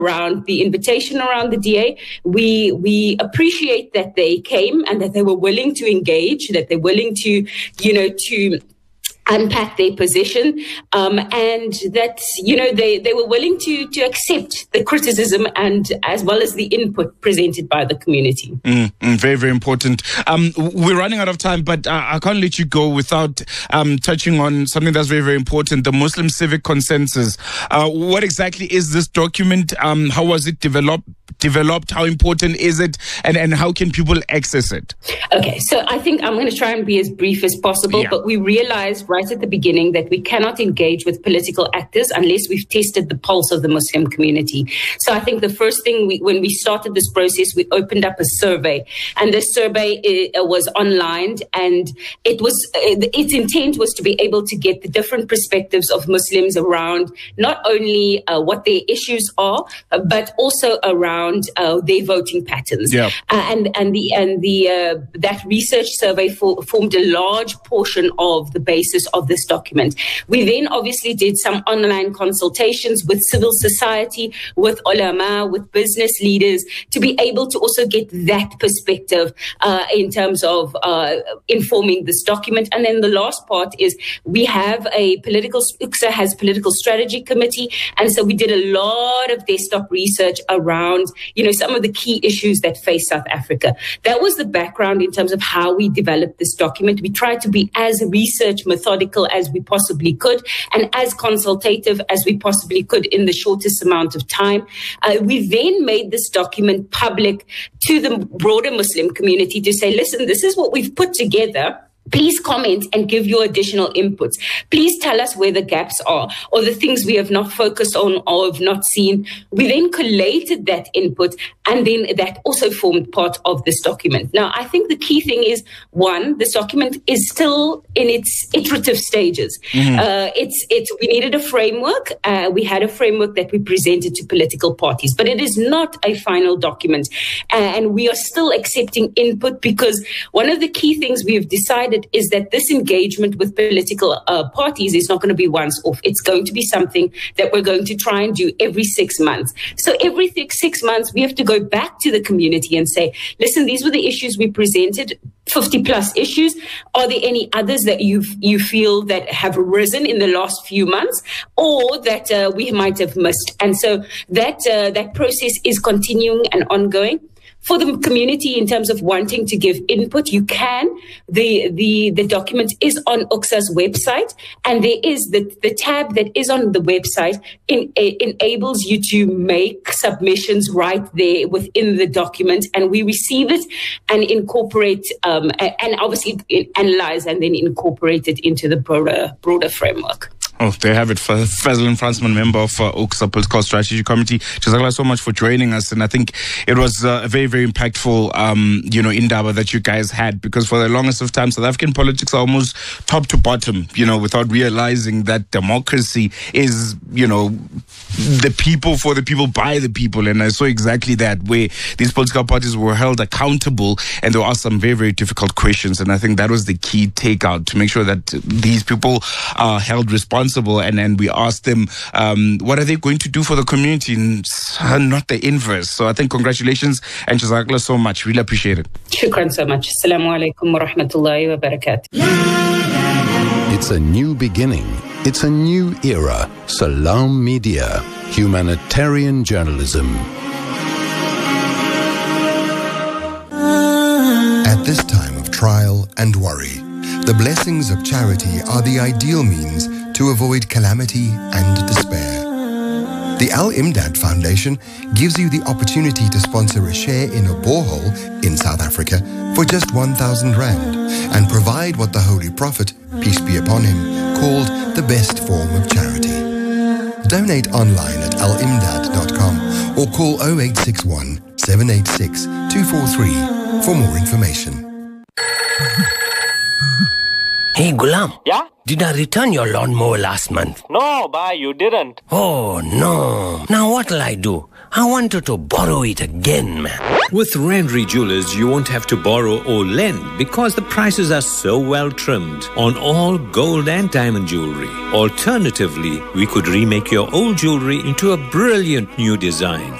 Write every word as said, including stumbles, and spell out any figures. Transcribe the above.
around the invitation around the D A. We we appreciate that they came and that they were willing to engage, that they're willing to, you know, to unpack their position, um, and that, you know, they, they were willing to to accept the criticism and as well as the input presented by the community. Mm, mm, very, very important. Um, we're running out of time, but uh, I can't let you go without um, touching on something that's very, very important, the Muslim Civic Consensus. Uh, what exactly is this document? Um, how was it developed? developed? How important is it? And, and how can people access it? Okay, so I think I'm going to try and be as brief as possible, yeah. but we realized right at the beginning that we cannot engage with political actors unless we've tested the pulse of the Muslim community. So I think the first thing, we, when we started this process, we opened up a survey, and this survey uh, was online, and it was uh, its intent was to be able to get the different perspectives of Muslims around not only uh, what their issues are, uh, but also around Uh, their voting patterns. Yeah. Uh, and and the and the uh, that research survey for, formed a large portion of the basis of this document. We then obviously did some online consultations with civil society, with ulama, with business leaders, to be able to also get that perspective uh, in terms of uh, informing this document. And then the last part is we have a political, U C S A has a political strategy committee, and so we did a lot of desktop research around, you know, some of the key issues that face South Africa. That was the background in terms of how we developed this document. We tried to be as research methodical as we possibly could and as consultative as we possibly could in the shortest amount of time. Uh, we then made this document public to the broader Muslim community to say, listen, this is what we've put together. Please comment and give your additional inputs. Please tell us where the gaps are or the things we have not focused on or have not seen. We then collated that input, and then that also formed part of this document. Now, I think the key thing is, one, this document is still in its iterative stages. Mm-hmm. Uh, it's it's we needed a framework. Uh, we had a framework that we presented to political parties, but it is not a final document. Uh, and we are still accepting input, because one of the key things we have decided is that this engagement with political uh, parties is not going to be once off. It's going to be something that we're going to try and do every six months. So every six, six months, we have to go back to the community and say, listen, these were the issues we presented, fifty plus issues. Are there any others that you you feel that have risen in the last few months, or that uh, we might have missed? And so that uh, that process is continuing and ongoing. For the community, in terms of wanting to give input, you can. The the the document is on U C S A's website, and there is the, the tab that is on the website in, uh, enables you to make submissions right there within the document, and we receive it and incorporate um, and obviously analyze and then incorporate it into the broader broader framework. Oh, there you have it. Fazlin Fransman, member of uh, U C S A Political Strategy Committee. Jazakallah so much for joining us. And I think it was uh, a very, very impactful, um, you know, indaba that you guys had, because for the longest of time, South African politics are almost top to bottom, you know, without realizing that democracy is, you know, the people for the people by the people. And I saw exactly that, where these political parties were held accountable and there were asked some very, very difficult questions. And I think that was the key takeout, to make sure that these people are held responsible. And then we asked them, um, what are they going to do for the community, and not the inverse. So I think congratulations and Jazakallah so much. Really appreciate it. Shukran so much. Assalamu alaikum wa rahmatullahi wa barakatuh. It's a new beginning. It's a new era. Salam Media. Humanitarian journalism. At this time of trial and worry, the blessings of charity are the ideal means to avoid calamity and despair. The Al-Imdad Foundation gives you the opportunity to sponsor a share in a borehole in South Africa for just one thousand rand and provide what the Holy Prophet, peace be upon him, called the best form of charity. Donate online at al imdad dot com or call oh eight six one, seven eight six, two four three for more information. Hey, Gulam. Yeah? Did I return your lawnmower last month? No, bhai, you didn't. Oh, no. Now what'll I do? I wanted to borrow it again, man. With Renry Jewelers, you won't have to borrow or lend because the prices are so well trimmed on all gold and diamond jewelry. Alternatively, we could remake your old jewelry into a brilliant new design.